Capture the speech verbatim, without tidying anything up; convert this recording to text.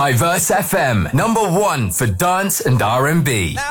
Diverse F M, number one for dance and R and B.